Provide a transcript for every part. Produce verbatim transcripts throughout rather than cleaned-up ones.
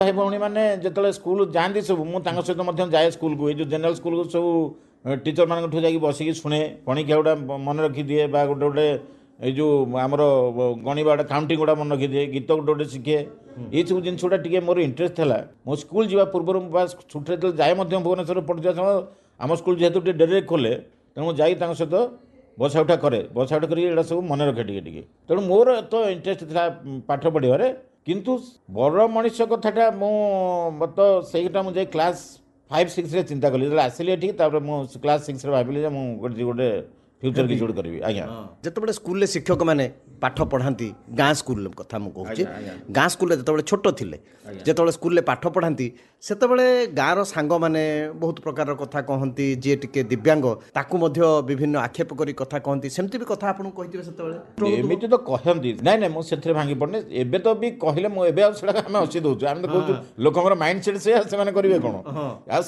भाई भौणी मैंने जो स्कूल जाती सब मुझे सहित जाए स्कूल को जो जेनराल स्कूल को सब टीचर मान जा बसिक शुणे पणिकिया गुड़ा मन रखी दिए गोटे गोटे ये आमर गणवा गोटे काउंटिंग गुड़ा मन रखी दिए गीत गोटे गोटे शिखे ये सब जिन गुड़ा टी मोर इंटरेस्ट था मो स्कूल जा पूर्व छुट्टी जो जाए भुवनेश्वर पढ़ुवा समय आम स्कूल जेहतु डेरी खोले तेणु जा सहित बसा उठा करे बसा उठा कर सब मन रखे टे तेणु मोर तो इंटरेस्ट था पाठ पढ़ार किंतु बड़ मनीष कथाटा मु तो सहीटा मुझे क्लास फाइव सिक्स रे चिंता कली आसिली ये मुझे क्लास सिक्स रे भाविली मुझे गोटे फ्यूचर किसी गोटे करी आज्ञा जिते स्कूल शिक्षक मैंने पाठ पढ़ाती गाँ स्कूल कथा मुझे गाँ स्कूल जो छोट थे जो स्कूल पाठ पढ़ाती से गाँव सांग मैंने बहुत प्रकार कथा कहती जी टे दिव्यांग ताकू विभिन्न आक्षेप करी कथा कहती सेमती भी कथा आपको कही से एमती तो कहती नाई ना मुझे भांगी पड़ने एबे तो भी कहले मुझे आम हसी दौर आम तो कहूँ लोक माइंड सेट से से करेंगे कौन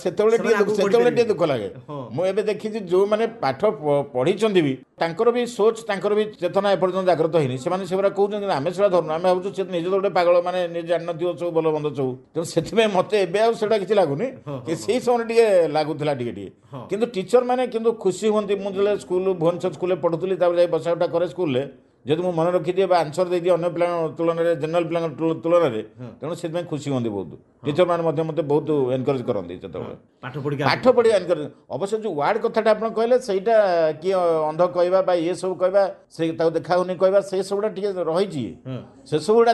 से दुख लगे मुझे देखी जो मैंने पाठ पढ़ी भी तांकर भी सोच तांकर भी चेतना एपर्यंत जागृत होनी से कहते आम से धरना आम भावुँ से निजे गोटे पागल मैंने जान सब भल बंद सब तेणु से मत एवं किसी लगुनि कि से समय टे लगुला कि टीचर मैंने किंतु खुशी हमें मुझे स्कूल भुवनेश्वर स्कूल पढ़ुली बसा उठा करे स्कूल जब मुझे मन रखी दिए आंसर दे दिए अन्य पिला तुलन में जेनराल पिला तुलन में तेणु से खुशी हमें बहुत टीचर मैंने मत बहुत एनकरेज करती पाठ पढ़ी एनकरेज अवश्य जो वार्ड कथाटा आप कहले सहीटा किए अंध कहवा ये सब कहवा से देखाऊनी कहवा से सबुटा टे रही से सबुटा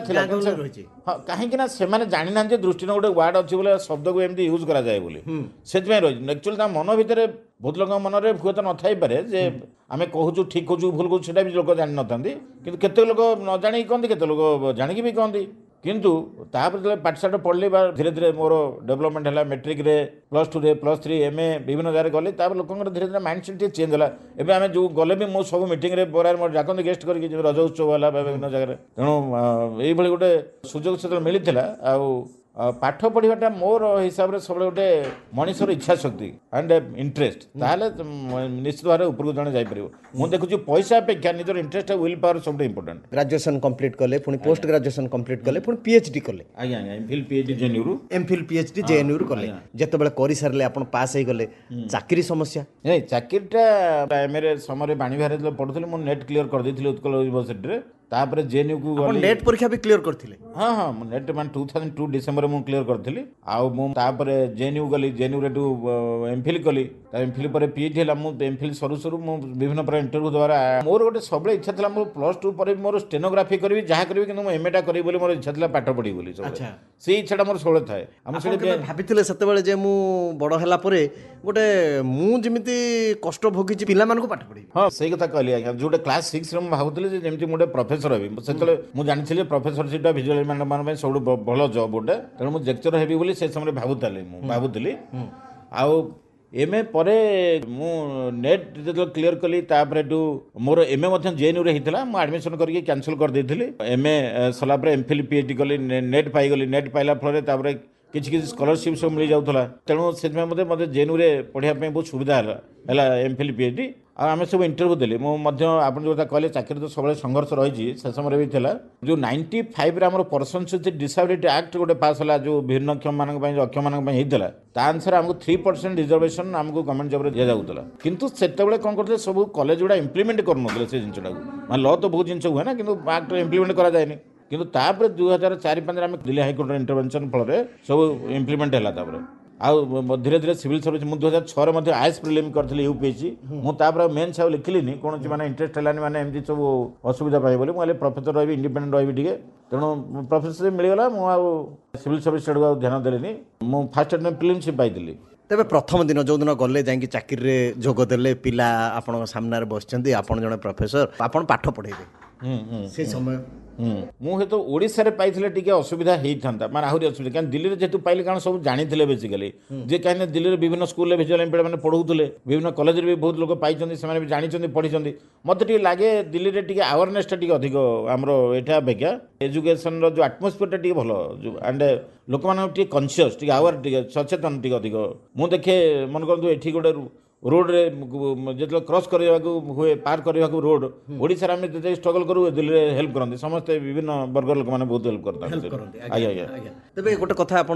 हाँ कहीं से जानी ना दृष्टि गोटे वार्ड अच्छी बोले शब्द को एमती यूज कराए बोली से रही एक्चुअली मन भितर बहुत लोक मन में हुए तो न थी पारे जे आम कहूँ ठीक कहूँ भूल कहूँ भी लोक जानी ना कि केते लोक न जाणी कहते केते लोक जाणिकी भी कहती किंतु तापर जो पाठशाठ पढ़ली धीरे धीरे मोर डेवलपमेंट है मेट्रिक रे प्लस टू रे प्लस थ्री एम ए विभिन्न जगह गली लोक धीरे धीरे माइंड सेट चेंज है एवं आम जो गले भी मुझे सब मीटिंग रे बरार मोर डाकते गेस्ट करके रज उत्सव है विभिन्न जगह तेणु ये गोटे सुजोग से मिलता आ पाठ पढ़ाटा मोर हिसाब से सब गोटे मनीषर इच्छा शक्ति एंड इंटरेस्ट ताहले निश्चित भाव ऊपर जड़े जापर मुझे देखुची पैसा अपेक्षा निजर इंटरेस्ट विल पावर सब इंपोर्टेंट ग्रेजुएशन कंप्लीट कले पुणी पोस्ट ग्रेजुएशन कंप्लीट कले पुणी पीएचडी कले आज्ञा MPhil PhD JNU MPhil PhD JNU कले जेतेबेले करि सारले आपण पास हे गले चाकरी समस्या नहीं चाकरीटा मेरे समय बाणी विहार जो पढ़ुली मुझे नेट क्लियर कर देथिले उत्कल यूनिवर्सिटी रे तापर जेएनयू को नेट परीक्षा भी क्लियर करथिले हाँ हाँ नेट मान टू थाउजेंड टू डिसेम्बर में क्लियर करथिली आउ मु तापर जेएनयू गली जेएनयू रे टू एमफिल कली एमफिल पर पीएचडी हला मु एमफिल सरू सरू मु विभिन्न प्रकार इंटरव्यू द्वारा मोर गोटे सब इच्छा था मोर प्लस टू पर मोर स्टेनोग्राफी करी जहाँ करी कि एमएटा करी बोली मोर इच्छा था पाठ पढ़ी बोली से इच्छाटा मोर सबले थाए हम से भाबिथिले सेतेबेले जे मु बड़ हला परे गोटे मु जेमिति कष्ट भोगिछि पिला मानको पाठ पढ़ी हाँ सही कथा कहली आज्ञा जोटे क्लास सिक्स रे मु भाबुथिले जे जेमिति मोटे प्रोफेसर हेबी से मुझे जानी प्रोफेसरशिप भिजुआल मान सब भल जब गोटे तेणु मुझे लेक्चर हेबी बोली से समय भावुली भावुली आउ एम ए पर मु नेट जो क्लियर कली मोर एम ए जेएनयू रे होता मुझे आडमिशन करके कैंसल कर देती M A Salapar MPhil PhD कली नेट पाईगली नेट पाइला फल किसी किसी स्कॉलरशिप सब मिल जाऊला तेणु से मतलब मतलब जेएनयू रे पढ़ाई बहुत सुविधा है एमफिल पीएचडी आम सब इंटरव्यू देली आप जो कहले चाकरी तो सब संघर्ष रही से समय भी था जो नाइंटी फाइव आम पर्सन विथ डिसेबिलिटी एक्ट गोटे पास है जो भिन्नक्षम मान अक्षम मान होता ता अनुसार आमको थ्री परसेंट रिजर्वेशन आमको गवर्नमेंट जब दि जाऊला किंतु से कौन करते सब कॉलेज गुड़ा इम्प्लीमेंट कर जिनटा लॉ तो बहुत जिन हुए ना कि एक्ट इम्प्लीमेंट कराए किंतु तापर दुई हजार चार पाँच आम दिल्ली हाइकोर्ट इंटरवेंशन फल सब इम्प्लीमेंट है आउ धीरे धीरे सिविल सर्विस मुझे दुई हजार छः आईएएस प्रिलिम करी यूपीएससी मुझे मेन्स आउ लिखिली कौन मैंने इंटरेस्ट है मैंने एमती सब असुविधा पाए बोली मुझे प्रोफेसर रही इंडिपेंडेंट रही टे तेणु प्रोफेसर मिलगला मुझे सिविल सर्विस आड़ ध्यान देनी मुझे फास्ट अटेम्प्ट प्रिलिमशिप पाई तेरे प्रथम दिन जो दिन गले जाकि चाकरी जोगदेले पिला आपण सामने बसते आपड़ जड़े प्रोफेसर आप पाठ पढ़ेबे से समय मुझे तो ओडिशा रे पाइथिले टिके असुविधा होता माने आहुरी असुविधा कारण दिल्ली रे जेतु पाइले कारण सब जानी बेसिकली जे कहीं दिल्ली रे विभिन्न स्कूल रे भिजुआल इम्पेयर्ड मैंने पढ़ुले विभिन्न कॉलेज रे भी बहुत लोग पाई से भी जानी पढ़ी मत टे लगे दिल्ली रे टिके अवेयरनेस टा अधिक आमर एटा अपेक्षा एजुकेशन रो जो आटमोस्फियर टा भल एंड लोक मान कनसीयस टे अवेयर टे सचेतन टे अधिक मु देखे मन करूँ एठी गोटे रोड रे जो क्रॉस करने हुए पार करने रोड ओडिशा आम स्ट्रगल करूँ दिल्ली रे हेल्प करते समस्ते विभिन्न वर्ग लोक मैंने बहुत हेल्प करते तेज गोटे कथा